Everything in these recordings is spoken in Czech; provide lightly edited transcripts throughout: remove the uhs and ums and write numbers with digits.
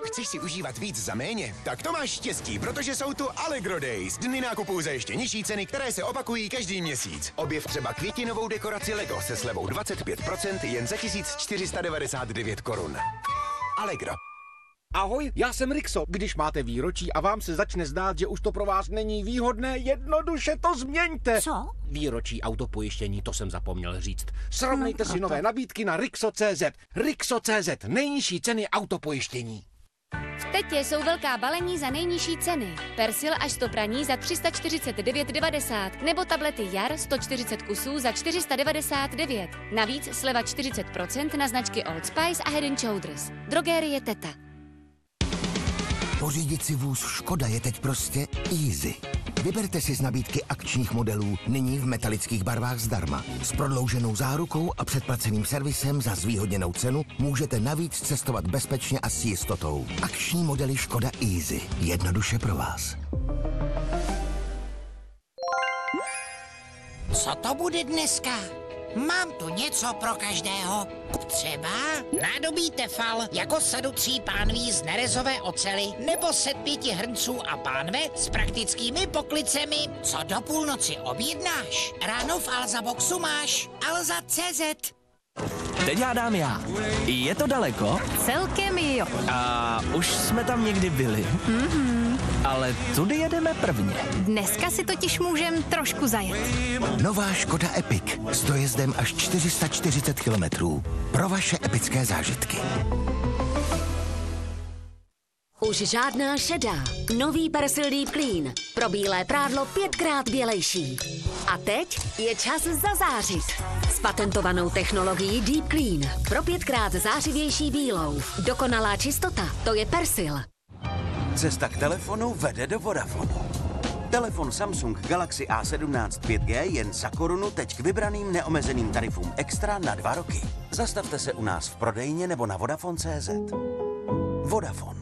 Chceš si užívat víc za méně? Tak to máš štěstí, protože jsou tu Allegro Days. Dny nákupů za ještě nižší ceny, které se opakují každý měsíc. Objev třeba květinovou dekoraci Lego se slevou 25% jen za 1499 korun. Allegro. Ahoj, já jsem Rixo. Když máte výročí a vám se začne zdát, že už to pro vás není výhodné, jednoduše to změňte. Co? Výročí autopojištění, to jsem zapomněl říct. Srovnejte si nové nabídky na Rixo.cz. Rixo.cz, nejnižší ceny autopojištění. V Tetě jsou velká balení za nejnižší ceny. Persil až 100 praní za 349,90 nebo tablety Jar 140 kusů za 499. Navíc sleva 40% na značky Old Spice a Head & Shoulders. Drogerie Teta. Pořídit si vůz Škoda je teď prostě easy. Vyberte si z nabídky akčních modelů nyní v metalických barvách zdarma. S prodlouženou zárukou a předplaceným servisem za zvýhodněnou cenu můžete navíc cestovat bezpečně a s jistotou. Akční modely Škoda Easy. Jednoduše pro vás. Co to bude dneska? Mám tu něco pro každého. Třeba nádobí Tefal jako sadu 3 pánví z nerezové oceli nebo set 5 hrnců a pánve s praktickými poklicemi. Co do půlnoci objednáš? Ráno v Alza Boxu máš Alza.cz. Teď hádám já. Je to daleko? Celkem jo. A už jsme tam někdy byli. Ale tudy jedeme prvně. Dneska si totiž můžem trošku zajet. Nová Škoda Epic s dojezdem až 440 kilometrů. Pro vaše epické zážitky. Už žádná šedá. Nový Persil Deep Clean. Pro bílé prádlo 5krát bělejší. A teď je čas zazářit. S patentovanou technologií Deep Clean. Pro 5krát zářivější bílou. Dokonalá čistota, to je Persil. Cesta k telefonu vede do Vodafonu. Telefon Samsung Galaxy A17 5G jen za korunu teď k vybraným neomezeným tarifům extra na 2 roky. Zastavte se u nás v prodejně nebo na Vodafone.cz. Vodafone.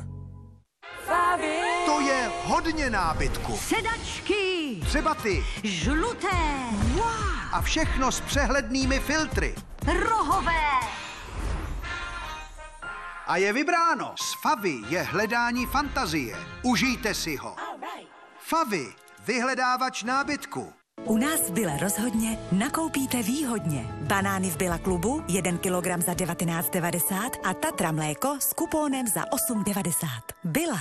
To je hodně nábytku. Sedačky. Třeba ty. Žluté. Wow. A všechno s přehlednými filtry. Rohové. A je vybráno. S Favy je hledání fantazie. Užijte si ho. Favy, vyhledávač nábytku. U nás v Bille rozhodně nakoupíte výhodně. Banány v Billa klubu 1 kilogram za 19,90 a Tatra mléko s kupónem za 8,90. Billa.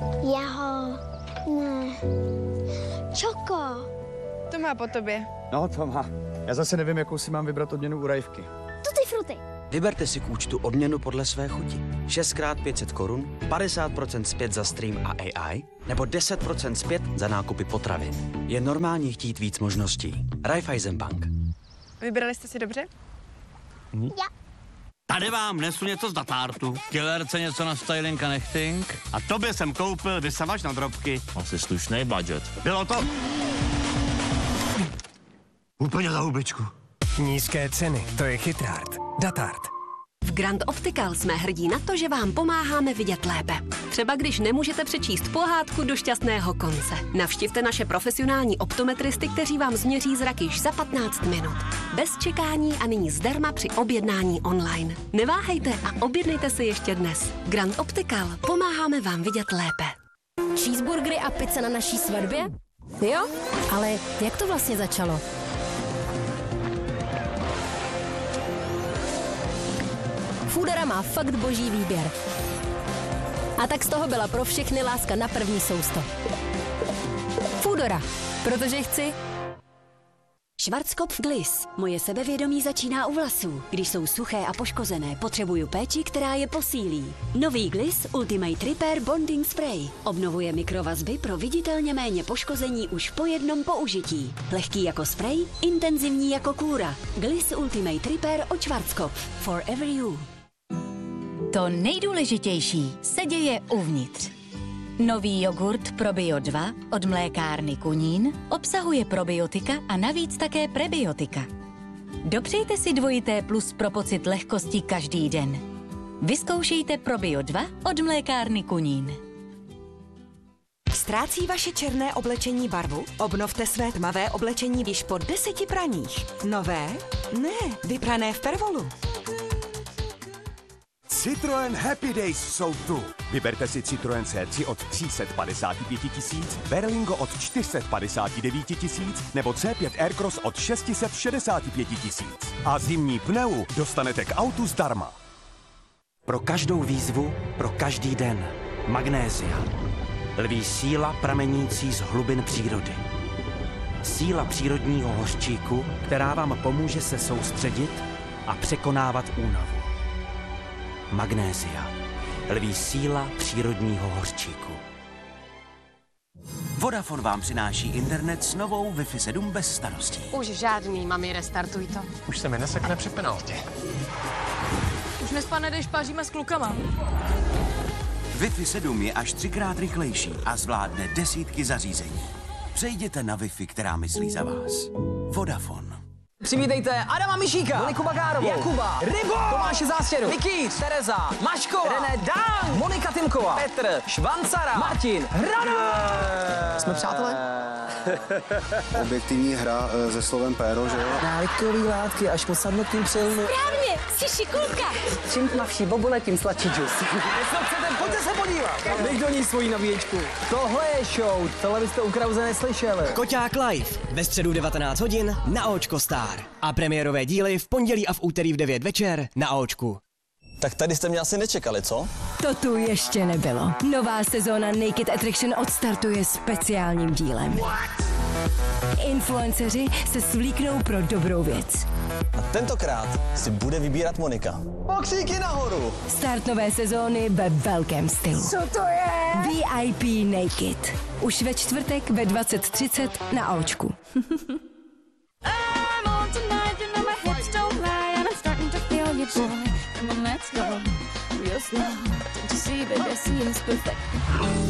Ne. Čoko. To má po tobě. No, to má. Já zase nevím, jakou si mám vybrat odměnu u Rajvky. Tutti frutti. Vyberte si k účtu odměnu podle své chuti. 6x 500 korun, 50% zpět za stream a AI, nebo 10% zpět za nákupy potravin. Je normální chtít víc možností. Raiffeisenbank. Vybrali jste si dobře? Já. Tady vám nesu něco z datártu. Killerce něco na styling a nechting. A tobě jsem koupil vysavač na drobky. Asi slušný budget. Bylo to... Úplně za hubičku. Nízké ceny, to je chytrát. Datart. V Grand Optical jsme hrdí na to, že vám pomáháme vidět lépe. Třeba když nemůžete přečíst pohádku do šťastného konce. Navštivte naše profesionální optometristy, kteří vám změří zrak již za 15 minut. Bez čekání a nyní zdarma při objednání online. Neváhejte a objednejte si ještě dnes. Grand Optical. Pomáháme vám vidět lépe. Cheeseburgery a pizza na naší svatbě? Jo, ale jak to vlastně začalo? Foodora má fakt boží výběr. A tak z toho byla pro všechny láska na první sousto. Foodora, protože chci... Schwarzkopf Gliss. Moje sebevědomí začíná u vlasů. Když jsou suché a poškozené, potřebuju péči, která je posílí. Nový Gliss Ultimate Repair Bonding Spray. Obnovuje mikrovazby pro viditelně méně poškození už po jednom použití. Lehký jako spray, intenzivní jako kůra. Gliss Ultimate Repair od Schwarzkopf. Forever you. To nejdůležitější se děje uvnitř. Nový jogurt Probio 2 od mlékárny Kunín obsahuje probiotika a navíc také prebiotika. Dopřejte si dvojité plus pro pocit lehkosti každý den. Vyzkoušejte Probio 2 od mlékárny Kunín. Ztrácí vaše černé oblečení barvu? Obnovte své tmavé oblečení již po 10 praních. Nové? Ne, vyprané v Pervolu. Citroën Happy Days jsou tu. Vyberte si Citroën C3 od 355 000, Berlingo od 459 000 nebo C5 Aircross od 665 000. A zimní pneu dostanete k autu zdarma. Pro každou výzvu, pro každý den. Magnésia. Lví síla pramenící z hlubin přírody. Síla přírodního hořčíku, která vám pomůže se soustředit a překonávat únavu. Magnésia. Lví síla přírodního hořčíku. Vodafone vám přináší internet s novou Wi-Fi 7 bez starostí. Už žádný, mami, restartuj to. Už se mi nesekne při penaltě. Už nespadne, když páříme s klukama. Wi-Fi 7 je až 3krát rychlejší a zvládne desítky zařízení. Přejděte na Wi-Fi, která myslí za vás. Vodafone. Přivítejte Adama Mišíka, Moniku Bagárovou, Jakuba, Rybo, Tomáše Zástěru, Nikýř, Tereza, Maškova, René Dán, Monika Timková, Petr, Švancara, Martin, Hrano! Jsme přátelé? Objektivní hra se slovem péro, že jo? Návykový látky až po samotným přilnu. Správně, jsi šikulka. Čím tmavší bobule, tím sladší džus. Co chcete, pojďte se podívat. Dej do ní svoji nabíječku. Tohle je show, tohle byste u Krause neslyšeli. Koťák live ve středu 19 hodin na Očko Star. A premiérové díly v pondělí a v úterý v 9 večer na Očku. Tak tady jste mě asi nečekali, co? To tu ještě nebylo. Nová sezóna Naked Attraction odstartuje speciálním dílem. Influenceři se svlíknou pro dobrou věc. A tentokrát si bude vybírat Monika. Pokříky nahoru! Start nové sezóny ve velkém stylu. Co to je? VIP Naked. Už ve čtvrtek ve 20:30 na Očku. I'm on tonight, you know my hips don't lie, and I'm starting to feel you, boy. Come on, let's go, real slow. Don't you see, baby, I see it's perfect.